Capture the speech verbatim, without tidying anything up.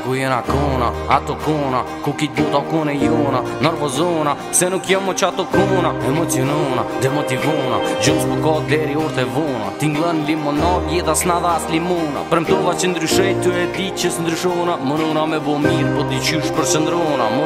ku jena kona, ato kona, ku kit buta kone jona, nervozona, se nuk jam mo qato kona, emocionona, demotivona, gjus po ka deri orte vona, tinglën limonad, jeta s'na as limona, premtova që ndryshej ty e di që s'ndryshona, mënona me bo mirë, po di qysh për qëndrona,